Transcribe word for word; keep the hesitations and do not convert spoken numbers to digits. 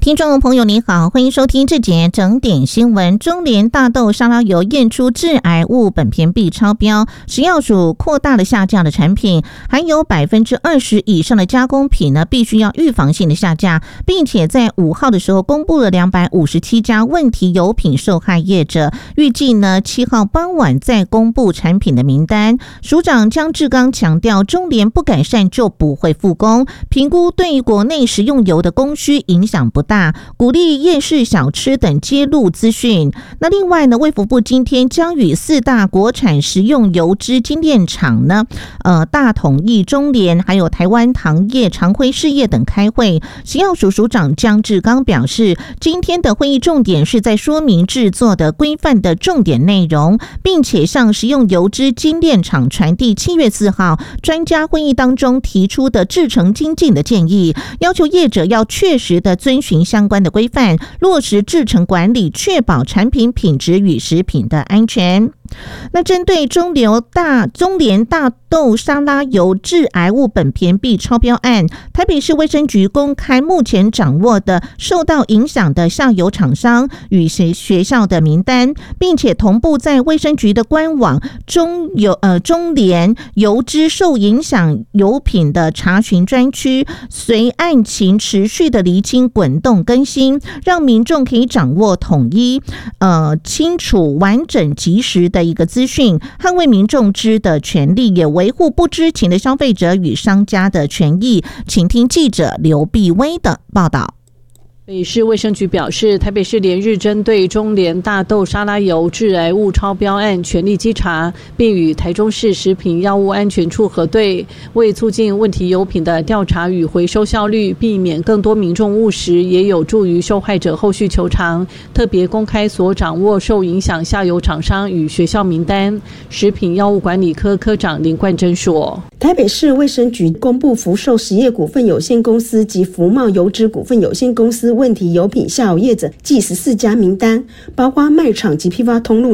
听众朋友你好，欢迎收听这节整点新闻。中联大豆沙拉油验出致癌物苯醛 B 超标，食药署扩大了下架的产品，含有百分之二十以上的加工品呢，必须要预防性的下架，并且在五号的时候公布了两百五十七家问题油品受害业者，预计呢七号傍晚再公布产品的名单。署长江志刚强调，中联不改善就不会复工，评估对国内食用油的供需影响不大。鼓励夜市小吃等揭露资讯。那另外呢，卫福部今天将与四大国产食用油脂精炼厂呢，呃，大统一、中联还有台湾糖业、长辉事业等开会。食药署署长江志刚表示，今天的会议重点是在说明制作的规范的重点内容，并且向食用油脂精炼厂传递七月四号专家会议当中提出的制程精进的建议，要求业者要确实的遵循相关的规范，落实制程管理，确保产品品质与食品的安全。那针对中流大中联大豆沙拉油致癌物苯醛 B 超标案，台北市卫生局公开目前掌握的受到影响的下游厂商与学校的名单，并且同步在卫生局的官网中油呃中联油脂受影响油品的查询专区，随案情持续的厘清滚动更新，让民众可以掌握统一呃清楚完整及时的一个资讯，捍卫民众知的权利，也维护不知情的消费者与商家的权益。请听记者刘碧薇的报道。 北市卫生局表示，台北市连日针对中联大豆沙拉油致癌物超标案全力稽查，并与台中市食品药物安全处核对，为促进问题油品的调查与回收效率，避免更多民众误食，也有助于受害者后续求偿，特别公开所掌握受影响下游厂商与学校名单。食品药物管理科科长林冠珍说， 台北市卫生局公布福寿实业股份有限公司及福茂油脂股份有限公司问题油品下游业者计十四家名单，包括卖场及批发通路